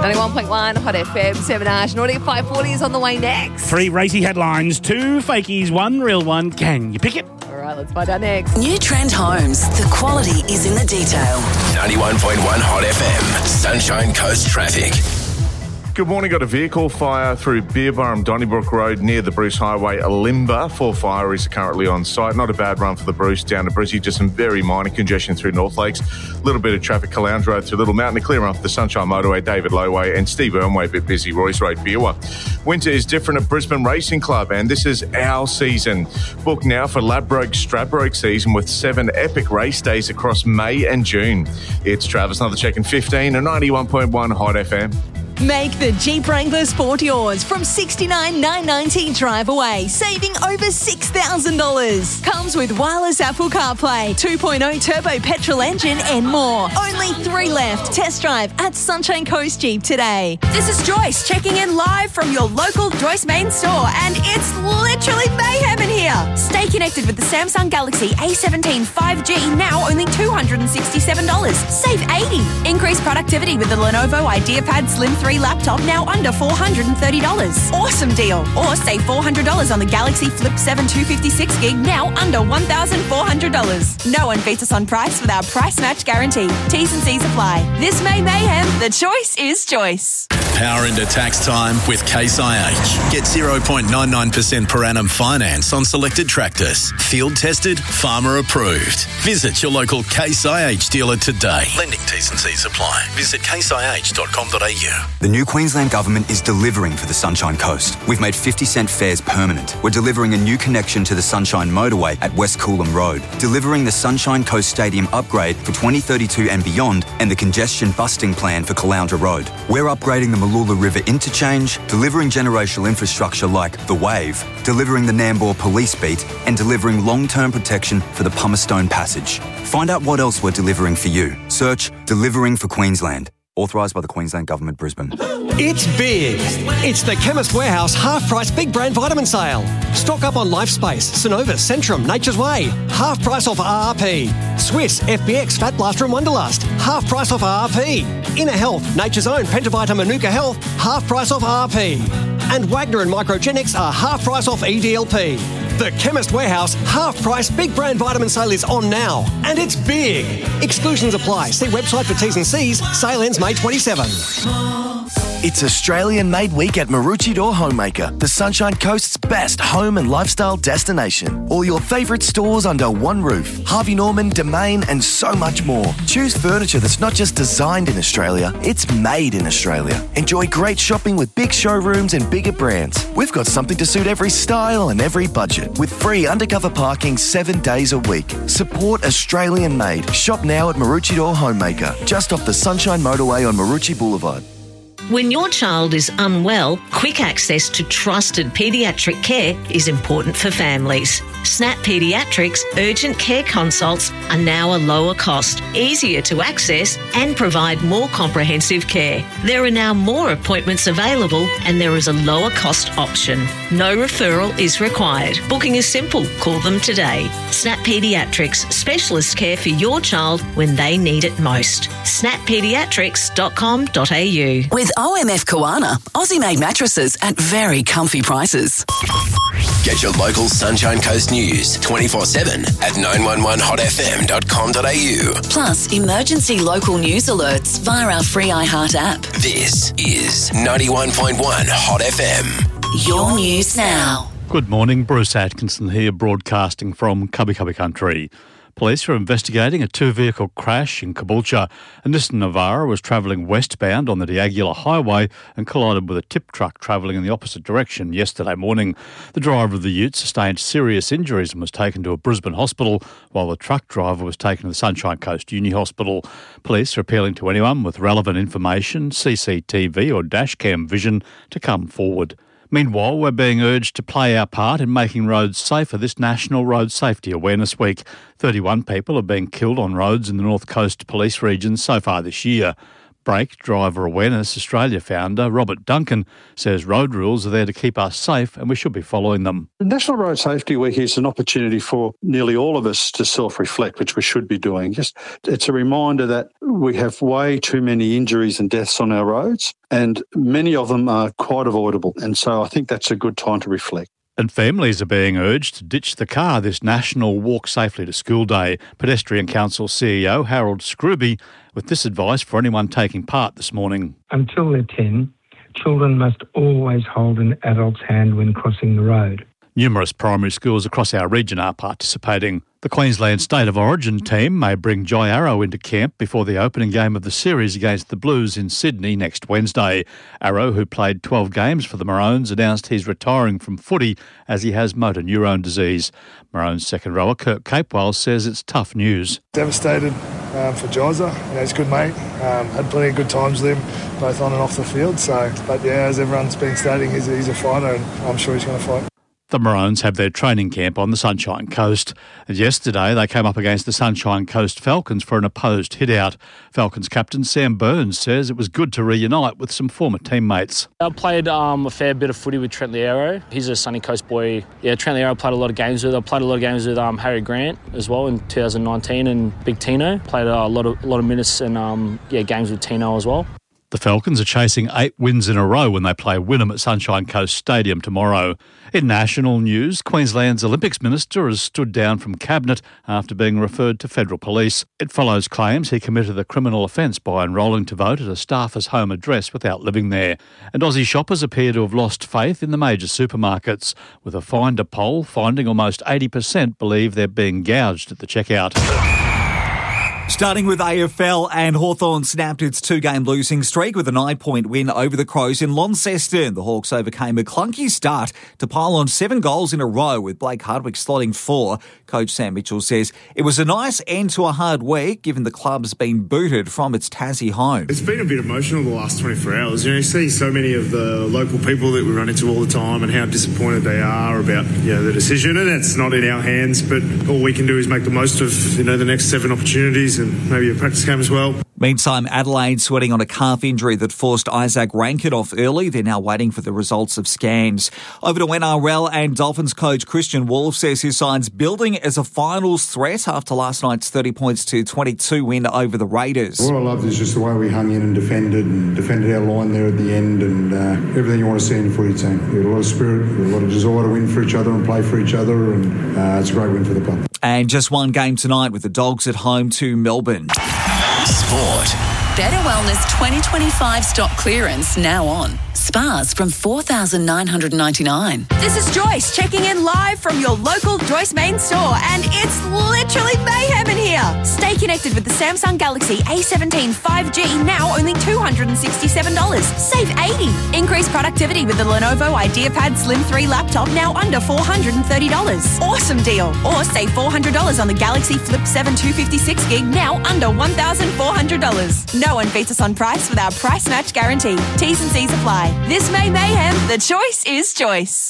91.1 Hot FM, 7 Ash. Naughty at 5:40 is on the way next. 3 racy headlines, 2 fakies, 1 real one. Can you pick it? All right, let's find out next. New Trend Homes. The quality is in the detail. 91.1 Hot FM. Sunshine Coast traffic. Good morning. Got a vehicle fire through Beerburrum, Donnybrook Road near the Bruce Highway, Alimba. 4 fireys are currently on site. Not a bad run for the Bruce down to Brizzy. Just some very minor congestion through North Lakes. A little bit of traffic, Caloundra Road through Little Mountain, to clear off the Sunshine Motorway, David Lowway, and Steve Irmway, a bit busy, Royce Road, Beerwah. Winter is different at Brisbane Racing Club, and this is our season. Book now for Ladbroke Stradbroke season with 7 epic race days across May and June. It's Travis, another check in 15 and 91.1 Hot FM. Make the Jeep Wrangler Sport yours from $69,990 drive away, saving over $6,000. Comes with wireless Apple CarPlay, 2.0 turbo petrol engine and more. Only 3 left. Test drive at Sunshine Coast Jeep today. This is Joyce checking in live from your local Joyce main store, and it's literally mayhem in here. Stay connected with the Samsung Galaxy A17 5G, now only $267. Save $80. Increase productivity with the Lenovo IdeaPad Slim 3 laptop, now under $430. Awesome deal. Or save $400 on the Galaxy Flip 7 256 gig, now under $1,400. No one beats us on price with our price match guarantee. T's and C's apply. This May mayhem, the choice is choice. Power into tax time with Case IH. Get 0.99% per annum finance on selected tractors. Field tested, farmer approved. Visit your local Case IH dealer today. Lending T's and C's apply. Visit caseih.com.au. The new Queensland Government is delivering for the Sunshine Coast. We've made 50-cent fares permanent. We're delivering a new connection to the Sunshine Motorway at West Coolum Road, delivering the Sunshine Coast Stadium upgrade for 2032 and beyond, and the congestion busting plan for Caloundra Road. We're upgrading the Mooloola River interchange, delivering generational infrastructure like the Wave, delivering the Nambour Police Beat, and delivering long-term protection for the Pummerstone Passage. Find out what else we're delivering for you. Search Delivering for Queensland. Authorised by the Queensland Government, Brisbane. It's big. It's the Chemist Warehouse half-price big brand vitamin sale. Stock up on LifeSpace, Synovus, Centrum, Nature's Way. Half price off RRP. Swiss, FBX, Fat Blaster and Wonderlust. Half price off RRP. Inner Health, Nature's Own, Pentavita Manuka Health. Half price off RRP. And Wagner and Microgenics are half price off EDLP. The Chemist Warehouse half-price big brand vitamin sale is on now. And it's big. Exclusions apply. See website for T's and C's. Sale ends May 27. It's Australian Made Week at Maroochydore Homemaker, the Sunshine Coast's best home and lifestyle destination. All your favourite stores under one roof. Harvey Norman, Domain and so much more. Choose furniture that's not just designed in Australia, it's made in Australia. Enjoy great shopping with big showrooms and bigger brands. We've got something to suit every style and every budget, with free undercover parking 7 days a week. Support Australian Made. Shop now at Maroochydore Homemaker, just off the Sunshine Motorway on Maroochy Boulevard. When your child is unwell, quick access to trusted paediatric care is important for families. Snap Paediatrics urgent care consults are now a lower cost, easier to access and provide more comprehensive care. There are now more appointments available and there is a lower cost option. No referral is required. Booking is simple. Call them today. Snap Paediatrics, specialist care for your child when they need it most. snappediatrics.com.au. With OMF Koana, Aussie-made mattresses at very comfy prices. Get your local Sunshine Coast news 24/7 at 911hotfm.com.au. Plus, emergency local news alerts via our free iHeart app. This is 91.1 Hot FM. Your news now. Good morning, Bruce Atkinson here, broadcasting from Cubby Country. Police are investigating a 2-vehicle crash in Caboolture. A Nissan Navara was travelling westbound on the D'Aguilar Highway and collided with a tip truck travelling in the opposite direction yesterday morning. The driver of the ute sustained serious injuries and was taken to a Brisbane hospital, while the truck driver was taken to the Sunshine Coast Uni Hospital. Police are appealing to anyone with relevant information, CCTV or dashcam vision to come forward. Meanwhile, we're being urged to play our part in making roads safer this National Road Safety Awareness Week. 31 people have been killed on roads in the North Coast Police region so far this year. Brake Driver Awareness Australia founder Robert Duncan says road rules are there to keep us safe and we should be following them. National Road Safety Week is an opportunity for nearly all of us to self-reflect, which we should be doing. It's a reminder that we have way too many injuries and deaths on our roads, and many of them are quite avoidable. And so I think that's a good time to reflect. And families are being urged to ditch the car this National Walk Safely to School Day. Pedestrian Council CEO Harold Scrooby with this advice for anyone taking part this morning. Until they're 10, children must always hold an adult's hand when crossing the road. Numerous primary schools across our region are participating. The Queensland State of Origin team may bring Jai Arrow into camp before the opening game of the series against the Blues in Sydney next Wednesday. Arrow, who played 12 games for the Maroons, announced he's retiring from footy as he has motor neurone disease. Maroons second rower Kirk Capewell says it's tough news. Devastated for Jaiza. He's a good mate. Had plenty of good times with him, both on and off the field. But as everyone's been stating, he's a fighter, and I'm sure he's going to fight. The Maroons have their training camp on the Sunshine Coast. And yesterday they came up against the Sunshine Coast Falcons for an opposed hit-out. Falcons captain Sam Burns says it was good to reunite with some former teammates. I played a fair bit of footy with Trent Liero. He's a Sunny Coast boy. Yeah, Trent Liero I played a lot of games with. I played a lot of games with Harry Grant as well in 2019 and Big Tino. Played a lot of minutes and games with Tino as well. The Falcons are chasing 8 wins in a row when they play Wynnum at Sunshine Coast Stadium tomorrow. In national news, Queensland's Olympics Minister has stood down from Cabinet after being referred to federal police. It follows claims he committed a criminal offence by enrolling to vote at a staffer's home address without living there. And Aussie shoppers appear to have lost faith in the major supermarkets, with a Finder poll finding almost 80% believe they're being gouged at the checkout. Starting with AFL, and Hawthorn snapped its 2-game losing streak with a 9-point win over the Crows in Launceston. The Hawks overcame a clunky start to pile on 7 goals in a row, with Blake Hardwick slotting 4. Coach Sam Mitchell says it was a nice end to a hard week, given the club's been booted from its Tassie home. It's been a bit emotional the last 24 hours. You see so many of the local people that we run into all the time and how disappointed they are about the decision, and it's not in our hands, but all we can do is make the most of the next 7 opportunities and maybe a practice game as well. Meantime, Adelaide sweating on a calf injury that forced Isaac Rankin off early. They're now waiting for the results of scans. Over to NRL, and Dolphins coach Christian Wolff says his side's building as a finals threat after last night's 30-22 win over the Raiders. What I loved is just the way we hung in and defended our line there at the end, and everything you want to see in a footy team. We've got a lot of spirit, we've got a lot of desire to win for each other and play for each other, and it's a great win for the club. And just one game tonight with the Dogs at home to Melbourne. Sport. Better Wellness 2025 stock clearance now on. Spas from $4,999. This is Joyce checking in live from your local Joyce main store, and it's literally mayhem in here. Stay connected with the Samsung Galaxy A17 5G, now only $267. Save $80. Increase productivity with the Lenovo IdeaPad Slim 3 laptop, now under $430. Awesome deal. Or save $400 on the Galaxy Flip 7 256GB, now under $1,400. No one beats us on price with our price match guarantee. T's and C's apply. This May mayhem, the choice is choice.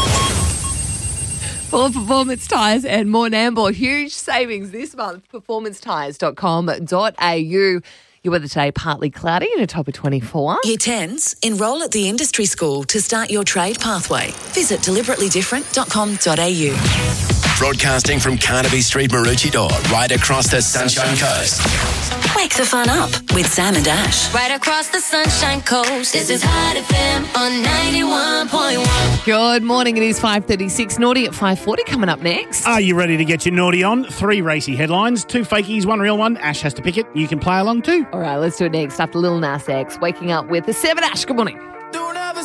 For Performance Tyres and more Nambour, huge savings this month. performancetyres.com.au. Your weather today, partly cloudy and a top of 24. Year 10s, enrol at the industry school to start your trade pathway. Visit deliberately-different.com.au. Broadcasting from Carnaby Street, Maroochydore, right across the Sunshine Coast. Wake the fun up with Sam and Ash. Right across the Sunshine Coast. This is Hot FM on 91.1. Good morning. It is 5:36. Naughty at 5:40 coming up next. Are you ready to get your naughty on? 3 racy headlines, 2 fakies, 1 real one. Ash has to pick it. You can play along too. All right, let's do it next after Lil Nas X. Waking up with the 7 Ash. Good morning.